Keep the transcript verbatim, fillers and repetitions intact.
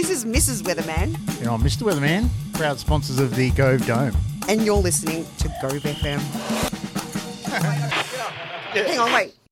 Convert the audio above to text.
This is Missus Weatherman. You know, Mister Weatherman, proud sponsors of the Gove Dome. And you're listening to Gove F M. Hang on, wait.